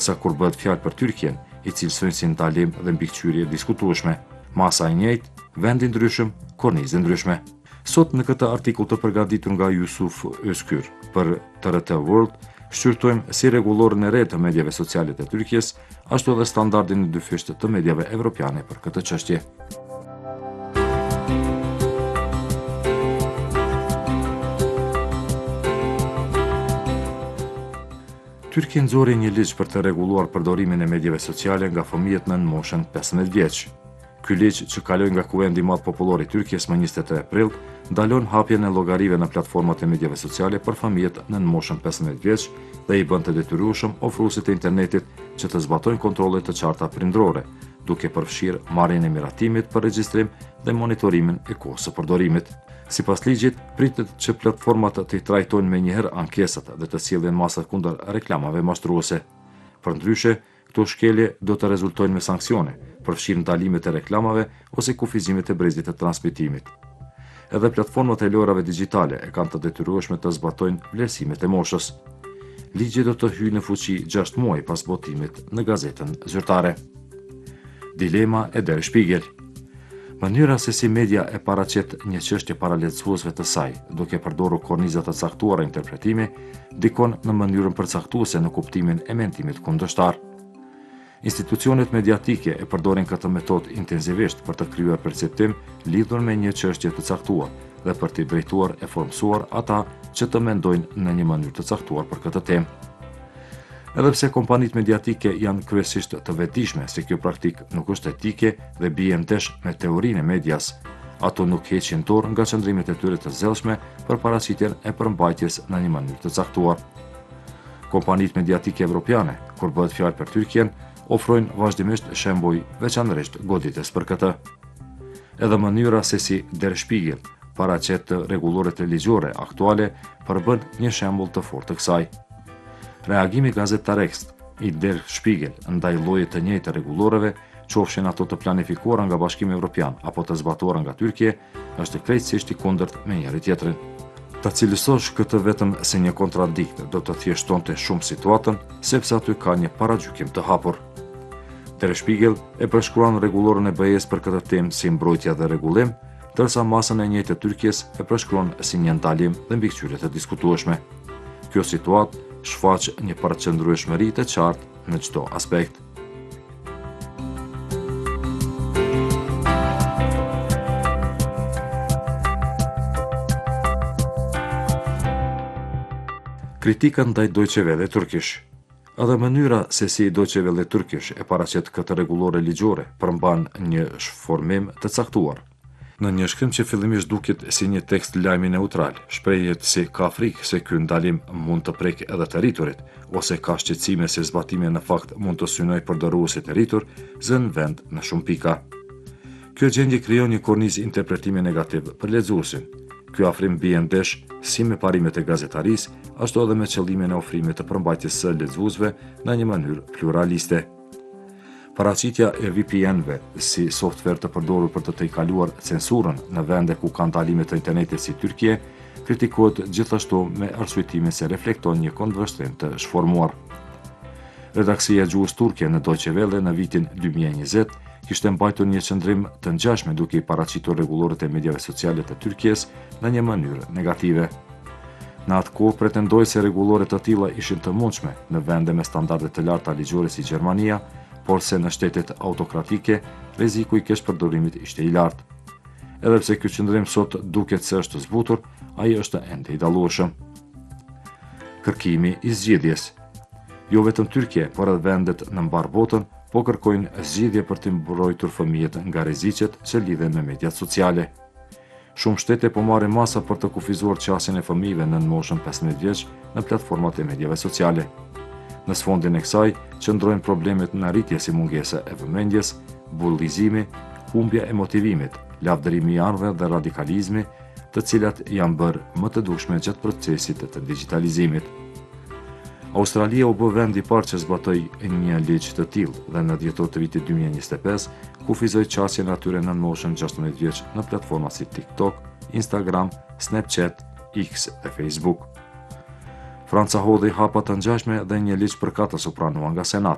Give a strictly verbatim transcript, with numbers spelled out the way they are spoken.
ndërsa kur bëhet fjalë për Tyrkien, i cilësojnë si ndalim dhe mbikëqyrje diskutueshme. Masa e njëjtë, vendi ndryshëm, kornizë ndryshme. Sot në këtë artikull të përgatitur nga Yusuf Özkür për T R T World, shqyrtojmë si rregullorën e re të medjave sociale të Tyrkisë, ashtu edhe standardin e dyfishtë të medjave evropiane për këtë çështje. Tyrkia nxori një ligj për të rregulluar përdorimin e medjave sociale nga fëmijët nën moshën pesëmbëdhjetë vjeç. Ky ligj, që kaloi nga Kuvendi i Madh Popullor i Tyrkisë më njëzet e tre prill, ndalon hapjen e llogarive në platformat e medjave sociale për fëmijët nën moshën pesëmbëdhjetë vjeç dhe i bën të detyrueshëm ofruesit e internetit që të zbatojnë kontrollet të qarta prindrore, duke përfshirë marrjen e miratimit për regjistrim dhe monitorimin e kohës së përdorimit. Sipas ligjit, pritet që platformat të i trajtojnë menjëherë ankesat dhe të sjellin masa kundër reklamave mashtruese. Përndryshe, këto shkelje do të rezultojnë me sanksione, përfshirë ndalimet e reklamave ose kufizimet e brezit të transmitimit. Edhe platformat e lojrave digjitale e kanë të detyrueshme të zbatojnë vlerësimet e moshës. Ligji do të hyjë në fuqi gjashtë muaj pas votimit në gazetën zyrtare. Dilema e Der Spiegel. Mënyra se si media e paraqet një çështje paralehtësuesve të saj, duke përdorur korniza të caktuara interpretimi, dikon në mënyrën përcaktuese në kuptimin e mentimit kundërshtar. Institucionet mediatike e përdorin këtë metodë intensivisht për të krijuar perceptim lidhur me një çështje të caktuar dhe për të drejtuar e formsuar ata që të mendojnë në një mënyrë të caktuar për këtë temë. Edhe pse kompanitë mediatike janë kryesisht të vetëdijshme se kjo praktikë nuk është etike dhe bie ndesh me teorinë e medias, ato nuk heqin dorë nga qëndrimet e tyre të zellshme për paraqitjen e përmbajtjes në një mënyrë të caktuar. Kompanitë mediatike evropiane, kur bëhet fjalë për Tyrkien, ofrojnë vazhdimisht shembuj veçanërisht goditës për këtë. Edhe mënyra se si Der Spiegel paraqet rregulloret ligjore aktuale përbën një shembull të fortë të kësaj. Reagimi gazetarekës i Der Spiegel ndaj llojit të njëjtë të rregulloreve, qofshin ato të planifikuara nga Bashkimi Evropian apo të zbatuara nga Tyrkia, është krejtësisht i kundërt me njëri tjetrin. Ta cilësosh këtë vetëm si një kontradikt do të thjeshtonte shumë situatën, sepse aty ka një paragjykim të hapur. Der Spiegel e përshkruan rregullorën e B E-s për këtë temë si mbrojtja dhe rregullim, ndërsa masën e njëjtë të Tyrkisë e përshkruan si një ndalim dhe mbikëqyrje të diskutueshme. Kjo situatë shfaq një përqendrueshmëri të qartë në çdo aspekt. Kritika ndaj Deutsche Welle Turkish. Edhe mënyra se si Deutsche Welle Turkish e paraqet këtë rregullore ligjore përmban një shformim të caktuar. Në një shkrim që fillimisht duket si një tekst lajmi neutral, shprehet se ka frikë se ky ndalim mund të prek edhe të rriturit, ose ka shqetësime se zbatimi në fakt mund të synojë përdoruesit e rritur, zën vend në shumë pika. Kjo gjendje krijon një kornizë interpretimi negativ për lexuesin. Ky afrim bie ndesh si me parimet e gazetarisë, ashtu edhe me qëllimin e ofrimit të përmbajtjes së lexuesve në një mënyrë pluraliste. Paraqitja e V P N-ve si software të përdorur për të tejkaluar censurën në vende ku ka ndalime të internetit si Tyrkia, kritikohet gjithashtu me arsyetimin se reflekton një kundërshtim të shformuar. Redaksia e gjuhës turke në Deutsche Welle në vitin dy mijë e njëzet kishte mbajtur një qëndrim të ngjashme duke i paraqitur rregullorët e medjave sociale të Tyrkisë në një mënyrë negative. Në atë kohë pretendoi se rregullore të tilla ishin të mundshme në vende me standarde të larta ligjore si Gjermania, por se në shtetet autokratike rreziku i keq përdorimit ishte i lartë. Edhe pse ky qëndrim sot duket se është zbutur, ai është ende i dallueshëm. Kërkimi i zgjidhjes. Jo vetëm Tyrkia, por edhe vendet në mbar botën po kërkojnë zgjidhje për të mbrojtur fëmijët nga rreziqet që lidhen me mediat sociale. Shumë shtete po marrin masa për të kufizuar qasjen e fëmijëve nën moshën pesëmbëdhjetë vjeç në platformat e medjave sociale. Në sfondin e kësaj qëndrojnë problemet në rritje si mungesa e vëmendjes, bullizimi, humbja e motivimit, lavdërimi i anëve dhe radikalizmi, të cilat janë bërë më të dukshme gjatë procesit të digitalizimit. Australia u bë vendi i parë që zbatoi një ligj të tillë dhe në dhjetor të vitit dy mijë e njëzet e pesë kufizoi qasjen e atyre nën moshën gjashtëmbëdhjetë vjeç në platforma si TikTok, Instagram, Snapchat, X dhe Facebook. Franca hodhi hapa të ngjashme dhe një ligj përkatës u pranua nga Senati.